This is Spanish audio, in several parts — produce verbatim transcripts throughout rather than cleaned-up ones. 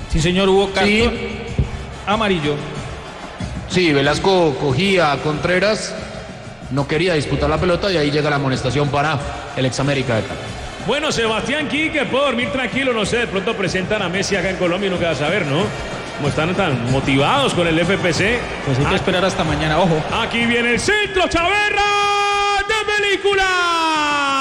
Sí, señor Hugo Castro. Sí. Amarillo. Sí, Velasco cogía a Contreras, no quería disputar la pelota y ahí llega la amonestación para el ex América de Cali. Bueno, Sebastián Quique, puedo dormir tranquilo, no sé, de pronto presentan a Messi acá en Colombia y nunca va a saber, ¿no? Como están tan motivados con el F P C. Pues hay que Ah, esperar hasta mañana, ojo. Aquí viene el centro, Chaverra de película.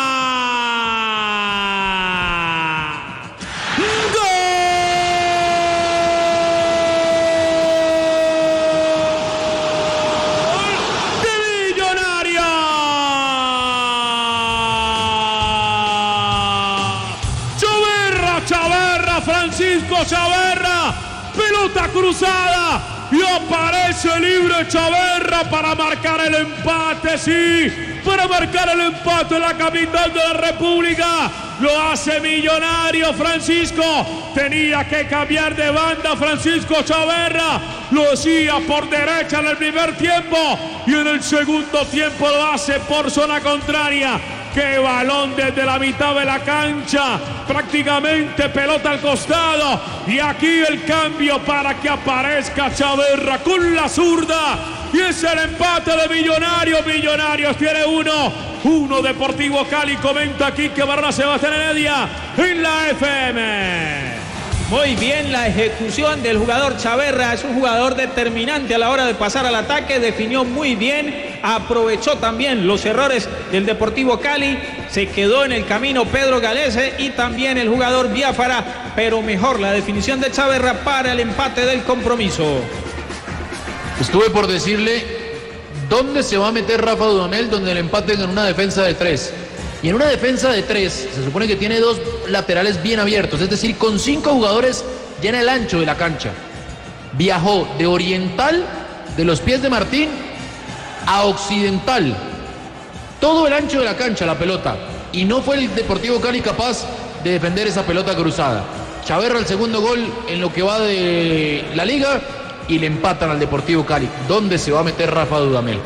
Francisco Chaverra, pelota cruzada y aparece libre Chaverra para marcar el empate, sí, para marcar el empate en la capital de la República. Lo hace Millonario Francisco, tenía que cambiar de banda Francisco Chaverra, lo hacía por derecha en el primer tiempo y en el segundo tiempo lo hace por zona contraria. ¡Qué balón desde la mitad de la cancha! Prácticamente pelota al costado. Y aquí el cambio para que aparezca Chaverra con la zurda. Y es el empate de Millonarios. Millonarios tiene uno. Uno Deportivo Cali. Comenta aquí que Barra Sebastián Heredia en la F M. Muy bien la ejecución del jugador Chaverra, es un jugador determinante a la hora de pasar al ataque, definió muy bien, aprovechó también los errores del Deportivo Cali, se quedó en el camino Pedro Galese y también el jugador Biafara, pero mejor la definición de Chaverra para el empate del compromiso. Estuve por decirle dónde se va a meter Rafa Dudamel, donde el empate en una defensa de tres. Y en una defensa de tres, se supone que tiene dos laterales bien abiertos, es decir, con cinco jugadores llena el ancho de la cancha. Viajó de oriental, de los pies de Martín, a occidental. Todo el ancho de la cancha, la pelota. Y no fue el Deportivo Cali capaz de defender esa pelota cruzada. Chaverra el segundo gol en lo que va de la liga y le empatan al Deportivo Cali. ¿Dónde se va a meter Rafa Dudamel?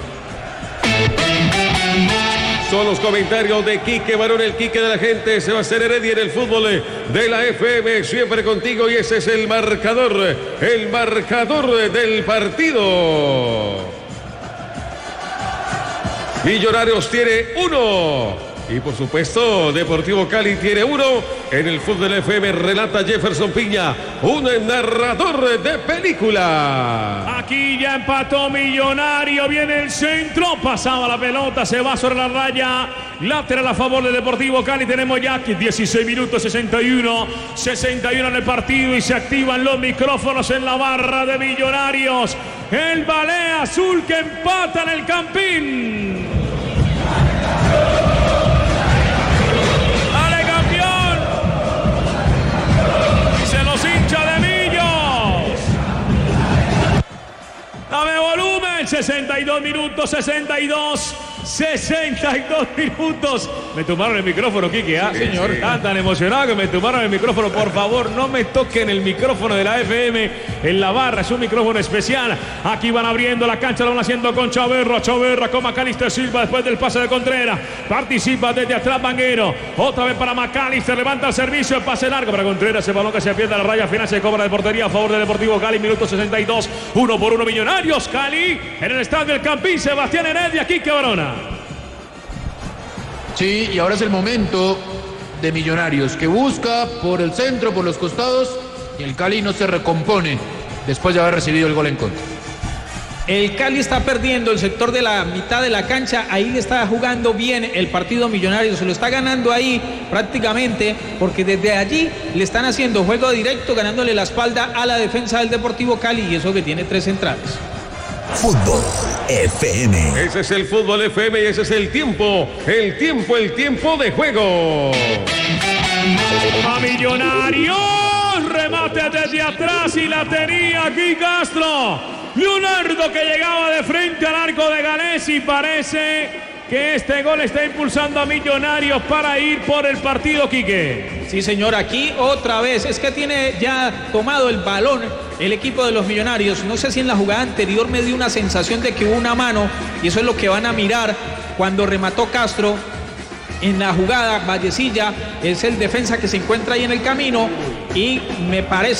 Son los comentarios de Quique Barón, el Quique de la gente, Sebastián Heredia en el fútbol de la F M, siempre contigo, y ese es el marcador, el marcador del partido. Millonarios tiene uno. Y por supuesto, Deportivo Cali tiene uno. En el fútbol F M relata Jefferson Piña, un narrador de película. Aquí ya empató Millonario, viene el centro, pasaba la pelota, se va sobre la raya, lateral a favor de Deportivo Cali. Tenemos ya aquí dieciséis minutos, sesenta y uno, sesenta y uno en el partido y se activan los micrófonos en la barra de Millonarios. El ballet azul que empata en el Campín. Dame volumen, sesenta y dos minutos, sesenta y dos, sesenta y dos minutos. Me tumbaron el micrófono, Quique, ¿ah? Sí, señor. Están tan emocionado que me tumbaron el micrófono. Por favor, no me toquen el micrófono de la F M en la barra. Es un micrófono especial. Aquí van abriendo la cancha, lo van haciendo con Chaverra. Chaverra con Macalister Silva después del pase de Contreras. Participa desde atrás Vanguero. Otra vez para Macalister. Levanta el servicio. El pase largo para Contreras. El balón que se pierde a la raya final. Se cobra de portería a favor del Deportivo Cali. Minuto sesenta y dos. Uno por uno Millonarios. Cali en el estadio del Campín. Sebastián Heredia. Quique Barona. Sí, y ahora es el momento de Millonarios, que busca por el centro, por los costados, y el Cali no se recompone después de haber recibido el gol en contra. El Cali está perdiendo el sector de la mitad de la cancha, ahí le está jugando bien el partido Millonario, se lo está ganando ahí prácticamente, porque desde allí le están haciendo juego directo, ganándole la espalda a la defensa del Deportivo Cali, y eso que tiene tres centrales. Fútbol F M. Ese es el fútbol F M y ese es el tiempo, el tiempo, el tiempo de juego. A Millonarios, remate desde atrás y la tenía aquí Castro. Leonardo que llegaba de frente al arco de Galese y parece que este gol está impulsando a Millonarios para ir por el partido, Quique. Sí, señor, aquí otra vez, es que tiene ya tomado el balón el equipo de los Millonarios. No sé si en la jugada anterior me dio una sensación de que hubo una mano, y eso es lo que van a mirar cuando remató Castro. En la jugada, Vallecilla es el defensa que se encuentra ahí en el camino, y me parece